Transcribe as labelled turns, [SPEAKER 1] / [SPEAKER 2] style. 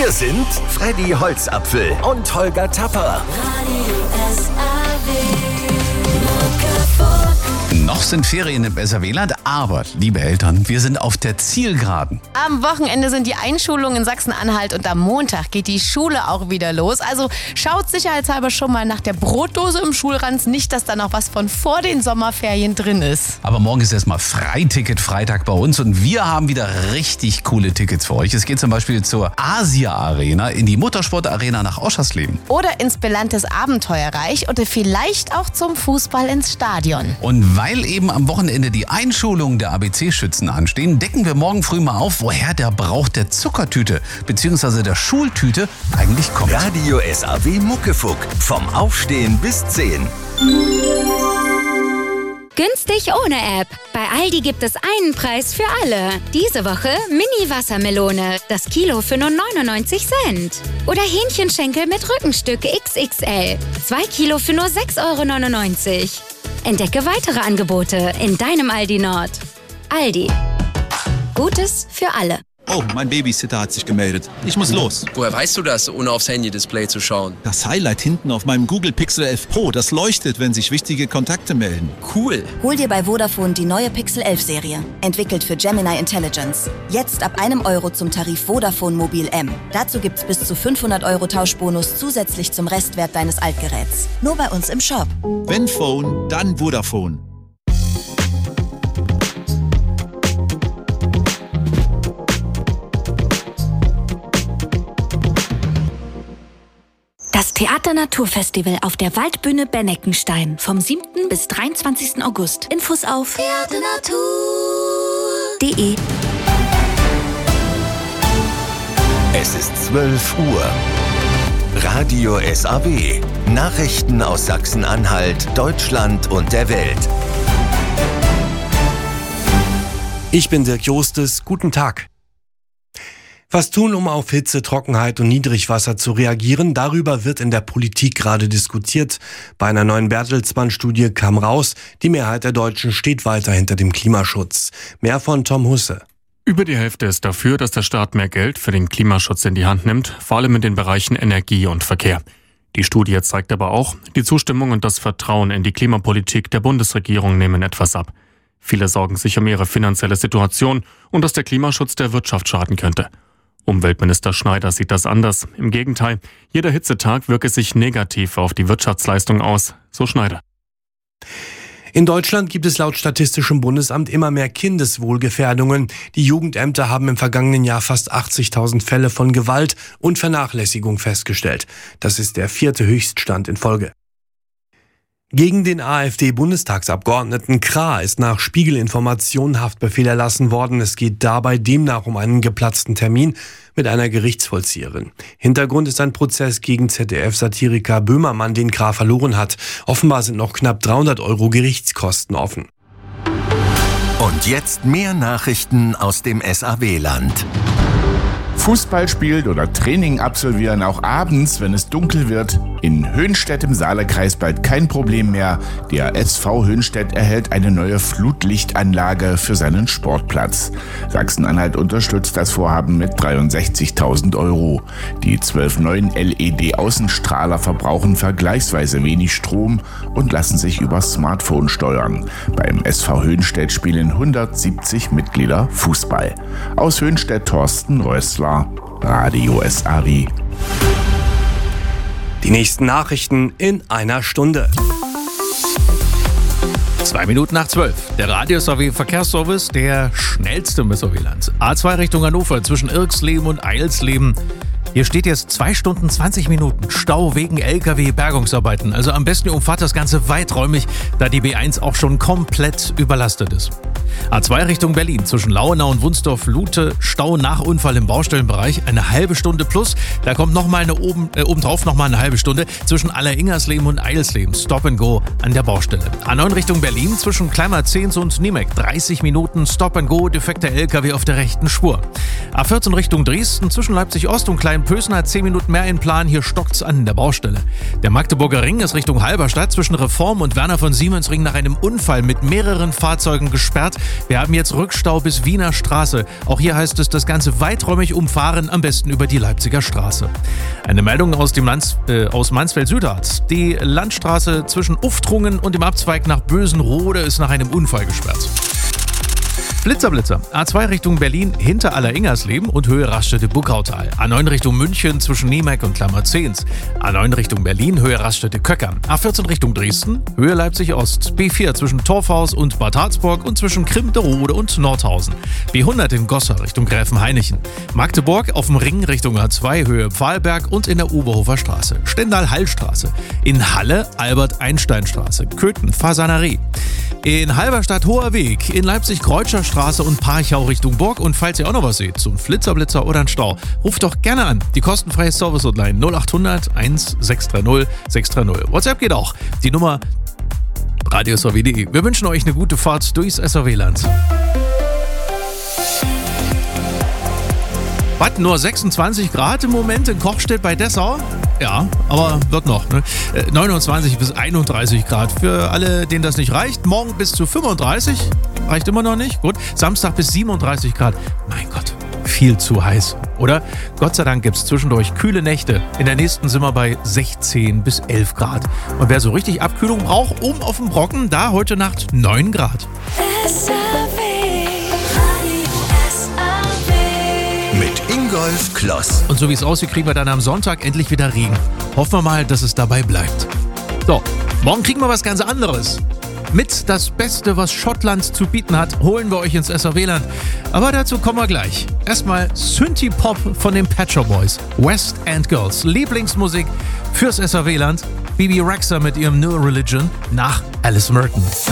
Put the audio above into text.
[SPEAKER 1] Hier sind Freddy Holzapfel und Holger Tapper.
[SPEAKER 2] Noch sind Ferien im SAW-Land, aber, liebe Eltern, wir sind auf der Zielgeraden.
[SPEAKER 3] Am Wochenende sind die Einschulungen in Sachsen-Anhalt und am Montag geht die Schule auch wieder los. Also schaut sicherheitshalber schon mal nach der Brotdose im Schulranz, nicht, dass da noch was von vor den Sommerferien drin ist.
[SPEAKER 2] Aber morgen ist erstmal Freiticket-Freitag bei uns und wir haben wieder richtig coole Tickets für euch. Es geht zum Beispiel zur Asia-Arena, in die Motorsport-Arena nach Oschersleben.
[SPEAKER 3] Oder ins Belantes Abenteuerreich oder vielleicht auch zum Fußball ins Stadion.
[SPEAKER 2] Und weil eben am Wochenende die Einschulungen der ABC-Schützen anstehen, decken wir morgen früh mal auf, woher der Brauch der Zuckertüte bzw. der Schultüte eigentlich kommt.
[SPEAKER 1] Radio SAW Muckefuck. Vom Aufstehen bis 10.
[SPEAKER 4] Günstig ohne App. Bei Aldi gibt es einen Preis für alle. Diese Woche Mini-Wassermelone. Das Kilo für nur 99 Cent. Oder Hähnchenschenkel mit Rückenstück XXL. 2 Kilo für nur 6,99 €. Entdecke weitere Angebote in deinem Aldi Nord. Aldi. Gutes für alle.
[SPEAKER 5] Oh, mein Babysitter hat sich gemeldet. Ich muss los.
[SPEAKER 6] Woher weißt du das, ohne aufs Handy-Display zu schauen?
[SPEAKER 5] Das Highlight hinten auf meinem Google Pixel 11 Pro, das leuchtet, wenn sich wichtige Kontakte melden.
[SPEAKER 6] Cool.
[SPEAKER 7] Hol dir bei Vodafone die neue Pixel 11 Serie. Entwickelt für Gemini Intelligence. Jetzt ab €1 zum Tarif Vodafone Mobil M. Dazu gibt's bis zu 500 € Tauschbonus zusätzlich zum Restwert deines Altgeräts. Nur bei uns im Shop.
[SPEAKER 5] Wenn Phone, dann Vodafone.
[SPEAKER 8] Das Theater-Naturfestival auf der Waldbühne Benneckenstein vom 7. bis 23. August. Infos auf theaternatur.de.
[SPEAKER 1] Es ist 12 Uhr. Radio SAW. Nachrichten aus Sachsen-Anhalt, Deutschland und der Welt.
[SPEAKER 9] Ich bin Dirk Jostes. Guten Tag. Was tun, um auf Hitze, Trockenheit und Niedrigwasser zu reagieren? Darüber wird in der Politik gerade diskutiert. Bei einer neuen Bertelsmann-Studie kam raus, die Mehrheit der Deutschen steht weiter hinter dem Klimaschutz. Mehr von Tom Husse.
[SPEAKER 10] Über die Hälfte ist dafür, dass der Staat mehr Geld für den Klimaschutz in die Hand nimmt, vor allem in den Bereichen Energie und Verkehr. Die Studie zeigt aber auch, die Zustimmung und das Vertrauen in die Klimapolitik der Bundesregierung nehmen etwas ab. Viele sorgen sich um ihre finanzielle Situation und dass der Klimaschutz der Wirtschaft schaden könnte. Umweltminister Schneider sieht das anders. Im Gegenteil, jeder Hitzetag wirke sich negativ auf die Wirtschaftsleistung aus, so Schneider.
[SPEAKER 9] In Deutschland gibt es laut Statistischem Bundesamt immer mehr Kindeswohlgefährdungen. Die Jugendämter haben im vergangenen Jahr fast 80.000 Fälle von Gewalt und Vernachlässigung festgestellt. Das ist der 4. Höchststand in Folge. Gegen den AfD-Bundestagsabgeordneten Krah ist nach Spiegel-Informationen Haftbefehl erlassen worden. Es geht dabei demnach um einen geplatzten Termin mit einer Gerichtsvollzieherin. Hintergrund ist ein Prozess gegen ZDF-Satiriker Böhmermann, den Krah verloren hat. Offenbar sind noch knapp 300 € Gerichtskosten offen.
[SPEAKER 1] Und jetzt mehr Nachrichten aus dem SAW-Land.
[SPEAKER 11] Fußball spielen oder Training absolvieren, auch abends, wenn es dunkel wird. In Höhnstedt im Saale-Kreis bald kein Problem mehr. Der SV Höhnstedt erhält eine neue Flutlichtanlage für seinen Sportplatz. Sachsen-Anhalt unterstützt das Vorhaben mit 63.000 €. Die 12 neuen LED-Außenstrahler verbrauchen vergleichsweise wenig Strom und lassen sich über Smartphone steuern. Beim SV Höhnstedt spielen 170 Mitglieder Fußball. Aus Höhnstedt Thorsten Rössler, Radio SAW.
[SPEAKER 9] Die nächsten Nachrichten in einer Stunde.
[SPEAKER 12] 2 Minuten nach 12. Der Radio SAW Verkehrsservice, der schnellste im SAW-Land. A2 Richtung Hannover zwischen Irxleben und Eilsleben. Hier steht jetzt 2 Stunden 20 Minuten Stau wegen LKW-Bergungsarbeiten. Also am besten ihr umfahrt das Ganze weiträumig, da die B1 auch schon komplett überlastet ist. A2 Richtung Berlin zwischen Lauenau und Wunsdorf-Lute. Stau nach Unfall im Baustellenbereich. Eine halbe Stunde plus. Da kommt nochmal obendrauf nochmal eine halbe Stunde zwischen Alleringersleben und Eilsleben. Stop and Go an der Baustelle. A9 Richtung Berlin zwischen Kleinmar-Zehns und Niemek. 30 Minuten Stop and Go, defekter LKW auf der rechten Spur. A14 Richtung Dresden zwischen Leipzig-Ost und Kleinpösen hat 10 Minuten mehr in Plan. Hier stockt's an der Baustelle. Der Magdeburger Ring ist Richtung Halberstadt zwischen Reform und Werner von Siemens Ring nach einem Unfall mit mehreren Fahrzeugen gesperrt. Wir haben jetzt Rückstau bis Wiener Straße. Auch hier heißt es, das Ganze weiträumig umfahren, am besten über die Leipziger Straße. Eine Meldung aus Mansfeld-Südharz. Die Landstraße zwischen Uftrungen und dem Abzweig nach Bösenrode ist nach einem Unfall gesperrt. Blitzer. A2 Richtung Berlin hinter Aller-Ingersleben und Höhe Raststätte-Buckautal. A9 Richtung München zwischen Niemeck und Klammerzehns. A9 Richtung Berlin, Höhe Raststätte-Köckern. A14 Richtung Dresden, Höhe Leipzig-Ost. B4 zwischen Torfhaus und Bad Harzburg und zwischen Krimderode und Nordhausen. B100 in Goslar Richtung Gräfenhainichen. Magdeburg auf dem Ring Richtung A2, Höhe Pfahlberg und in der Oberhofer Straße. Stendal-Hallstraße. In Halle Albert-Einstein-Straße. Köthen, Fasanerie. In Halberstadt Hoher Weg, in Leipzig Kreutscher Straße und Parchau Richtung Burg. Und falls ihr auch noch was seht, zum Blitzer oder einen Stau, ruft doch gerne an. Die kostenfreie Service-Hotline 0800 1630 630. WhatsApp geht auch. Die Nummer radiosrw.de. Wir wünschen euch eine gute Fahrt durchs SRW-Land. Was, nur 26 Grad im Moment in Kochstedt bei Dessau? Ja, aber wird noch. Ne? 29 bis 31 Grad. Für alle, denen das nicht reicht, morgen bis zu 35. Reicht immer noch nicht. Gut. Samstag bis 37 Grad. Mein Gott, viel zu heiß, oder? Gott sei Dank gibt es zwischendurch kühle Nächte. In der nächsten sind wir bei 16 bis 11 Grad. Und wer so richtig Abkühlung braucht, oben auf dem Brocken, da heute Nacht 9 Grad.
[SPEAKER 1] Mit Ingolf Kloss.
[SPEAKER 12] Und so wie es aussieht, kriegen wir dann am Sonntag endlich wieder Regen. Hoffen wir mal, dass es dabei bleibt. So, morgen kriegen wir was ganz anderes. Mit das Beste, was Schottland zu bieten hat, holen wir euch ins SRW-Land. Aber dazu kommen wir gleich. Erstmal Synthie-Pop von den Pet Shop Boys. West End Girls. Lieblingsmusik fürs SRW-Land. Bibi Rexha mit ihrem New Religion nach Alice Merton.